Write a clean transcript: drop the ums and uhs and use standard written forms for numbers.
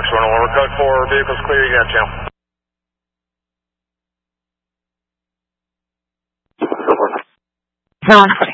we're code 4, vehicles clear, you got channel. John.